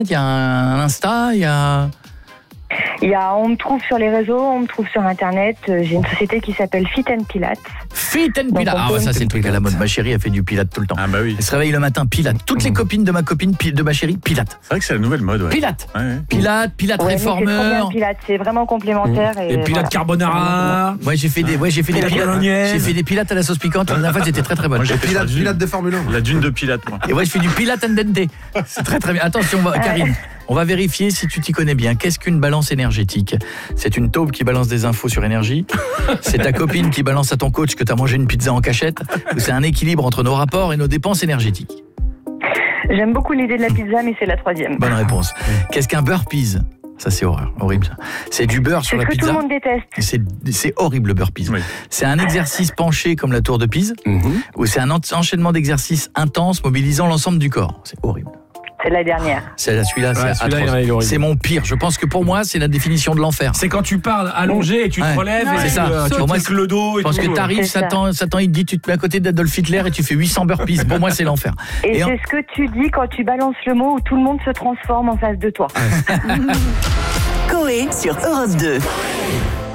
il y a un Insta, On me trouve sur les réseaux, on me trouve sur Internet. J'ai une société qui s'appelle Fit & Pilates. Fit & Pilates. Ah, ça, c'est le truc à la mode. Ma chérie, elle fait du Pilates tout le temps. Ah, bah oui. Elle se réveille le matin, Pilates. Toutes les copines de ma chérie, Pilates. C'est vrai que c'est la nouvelle mode, ouais. Pilates. Ouais. Pilates Ouais, mais c'est trop réformeur. bien, Pilates, c'est vraiment complémentaire. Et Pilates voilà. carbonara. Ouais, j'ai fait des Pilates. J'ai fait des Pilates à la sauce piquante. La dernière fois, c'était très très bon. Moi, j'ai fait Pilates de Formule 1. la dune de Pilates, moi. Et moi, je fais du Pilates andente. C'est très très bien. Attention, Karine. On va vérifier si tu t'y connais bien. Qu'est-ce qu'une balance énergétique ? C'est une taupe qui balance des infos sur énergie ? C'est ta copine qui balance à ton coach que tu as mangé une pizza en cachette ? Ou c'est un équilibre entre nos rapports et nos dépenses énergétiques ? J'aime beaucoup l'idée de la pizza, mais c'est la troisième. Bonne réponse. Qu'est-ce qu'un burpees ? Ça, c'est horrible ça. C'est du beurre sur C'est la ce que tout pizza. le monde déteste. C'est horrible le burpees. Oui. C'est un exercice penché comme la tour de Pise, ou c'est un enchaînement d'exercices intenses mobilisant l'ensemble du corps. C'est horrible. C'est la dernière. Celui-là, c'est celui-là, atroce. il est horrible. C'est mon pire. Je pense que pour moi, c'est la définition de l'enfer. C'est quand tu parles allongé et tu te relèves Non, et c'est ça. tu Pour moi, te le dos et Je pense tout. que t'arrives, C'est ça. Satan, il te dit, tu te mets à côté d'Adolf Hitler et tu fais 800 burpees. Pour moi, c'est l'enfer. Et Et c'est ce que tu dis quand tu balances le mot où tout le monde se transforme en face de toi. Coé sur Europe 2.